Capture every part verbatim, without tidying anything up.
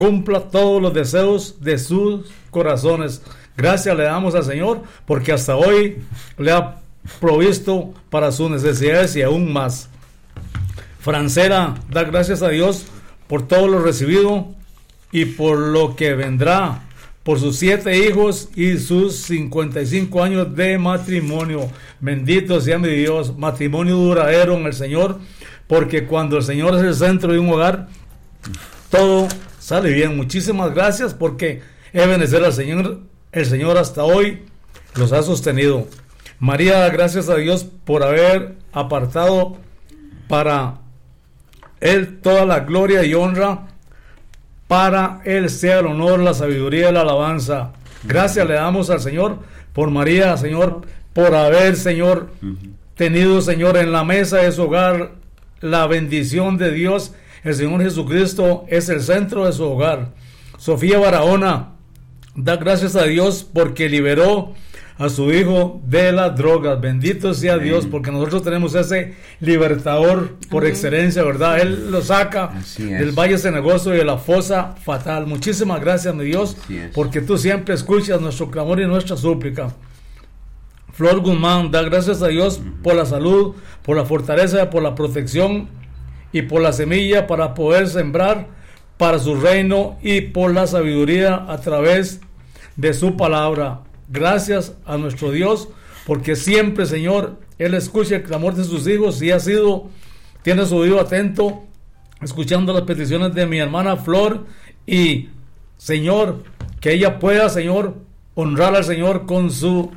cumpla todos los deseos de sus corazones. Gracias le damos al Señor porque hasta hoy le ha provisto para sus necesidades y aún más. Francera da gracias a Dios por todo lo recibido y por lo que vendrá, por sus siete hijos y sus cincuenta y cinco años de matrimonio. Bendito sea mi Dios, matrimonio duradero en el Señor, porque cuando el Señor es el centro de un hogar, todo sale bien. Muchísimas gracias porque he bendecido al Señor, el Señor hasta hoy los ha sostenido. María da gracias a Dios por haber apartado para Él toda la gloria y honra. Para Él sea el honor, la sabiduría y la alabanza. Gracias le damos al Señor por María, Señor, por haber, Señor, tenido, Señor, en la mesa de su hogar la bendición de Dios. El Señor Jesucristo es el centro de su hogar. Sofía Barahona da gracias a Dios porque liberó a su hijo de las drogas. Bendito sea Amén. Dios, porque nosotros tenemos ese libertador por Amén. Excelencia, ¿verdad? Él lo saca del valle cenagoso y de la fosa fatal. Muchísimas gracias, mi Dios, porque tú siempre escuchas nuestro clamor y nuestra súplica. Flor Guzmán da gracias a Dios por la salud, por la fortaleza, por la protección y por la semilla para poder sembrar para su reino y por la sabiduría a través de su palabra. Gracias a nuestro Dios, porque siempre, Señor, Él escucha el clamor de sus hijos y ha sido, tiene su oído atento, escuchando las peticiones de mi hermana Flor, y, Señor, que ella pueda, Señor, honrar al Señor con su,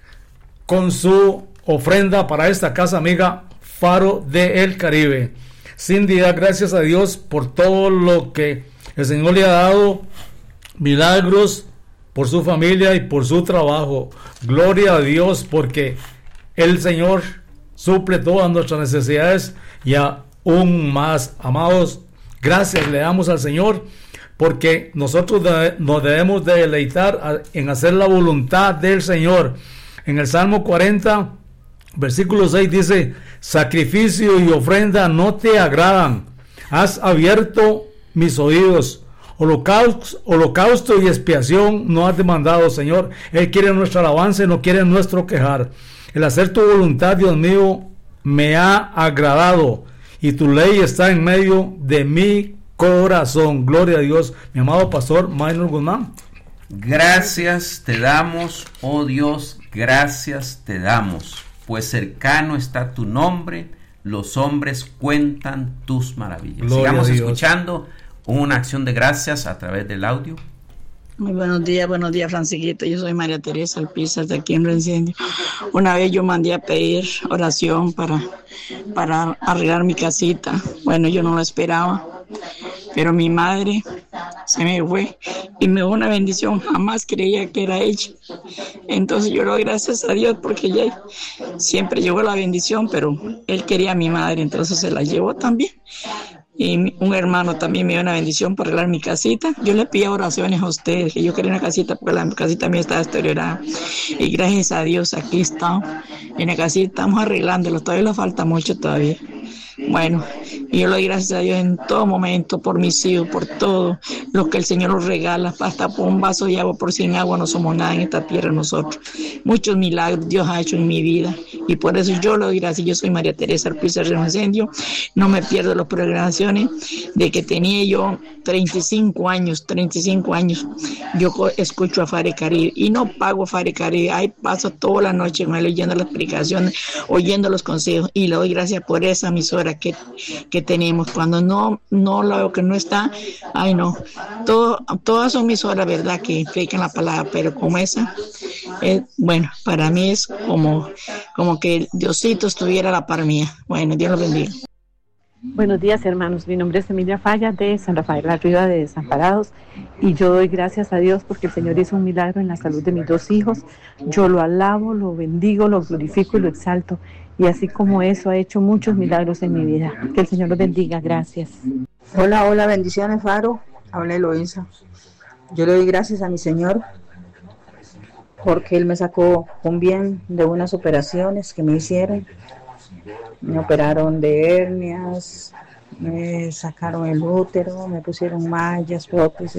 con su ofrenda para esta casa amiga Faro del Caribe. Cindy da gracias a Dios por todo lo que el Señor le ha dado, milagros, por su familia y por su trabajo. Gloria a Dios porque el Señor suple todas nuestras necesidades y aún más. Amados, gracias le damos al Señor porque nosotros de, nos debemos de deleitar a, en hacer la voluntad del Señor. En el Salmo cuarenta, versículo seis dice: sacrificio y ofrenda no te agradan, has abierto mis oídos. Holocausto, holocausto y expiación no has demandado, Señor. Él quiere nuestra alabanza y no quiere nuestro quejar. El hacer tu voluntad, Dios mío, me ha agradado y tu ley está en medio de mi corazón. Gloria a Dios. Mi amado pastor Maynor Guzmán. Gracias te damos, oh Dios, gracias te damos, pues cercano está tu nombre, los hombres cuentan tus maravillas. Gloria Sigamos escuchando una acción de gracias a través del audio. Muy buenos días, buenos días, Francisquito. Yo soy María Teresa Alpizar de aquí en Reincendio. Una vez yo mandé a pedir oración para, para arreglar mi casita. Bueno, yo no lo esperaba, pero mi madre se me fue y me dio una bendición. Jamás creía que era ella. Entonces yo le doy gracias a Dios porque ella siempre llevó la bendición, pero él quería a mi madre, entonces se la llevó también. Y un hermano también me dio una bendición para arreglar mi casita. Yo le pido oraciones a ustedes, que yo quería una casita porque la casita mía estaba deteriorada. Y gracias a Dios aquí estamos en la casita, estamos arreglándolo, todavía le falta mucho todavía. Bueno, y yo le doy gracias a Dios en todo momento por mis hijos, por todo lo que el Señor nos regala, hasta por un vaso de agua, por sin agua no somos nada en esta tierra nosotros. Muchos milagros Dios ha hecho en mi vida y por eso yo le doy gracias. Yo soy María Teresa Alpizar Reincendio, no me pierdo las programaciones de que tenía yo treinta y cinco años, treinta y cinco años, yo escucho a Fare Caribe y no pago a Fare Caribe, ahí paso toda la noche con él oyendo las explicaciones, oyendo los consejos y le doy gracias por esa emisora que, que tenemos. Cuando no, no lo veo que no está, ay no, todo, todas son emisoras, verdad, que implican la palabra, pero como esa, eh, bueno, para mí es como, como que Diosito estuviera a la par mía. Bueno, Dios los bendiga. Buenos días, hermanos. Mi nombre es Emilia Falla de San Rafael Arriba de Desamparados y yo doy gracias a Dios porque el Señor hizo un milagro en la salud de mis dos hijos. Yo lo alabo, lo bendigo, lo glorifico y lo exalto. Y así como eso ha hecho muchos milagros en mi vida. Que el Señor los bendiga. Gracias. Hola, hola, bendiciones, Faro. Habla Eloísa. Yo le doy gracias a mi Señor porque Él me sacó con bien de unas operaciones que me hicieron. Me operaron de hernias, me sacaron el útero, me pusieron mallas, prótesis.